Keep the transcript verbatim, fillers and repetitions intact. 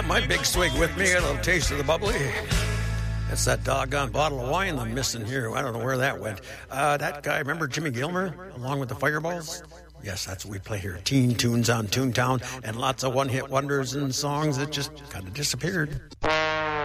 my big swig with me, a little taste of the bubbly. It's that doggone bottle of wine I'm missing here. I don't know where that went. Uh, that guy, remember Jimmy Gilmer, along with the Fireballs? Yes, that's what we play here. Teen tunes on Toontown, and lots of one-hit wonders and songs that just kind of disappeared.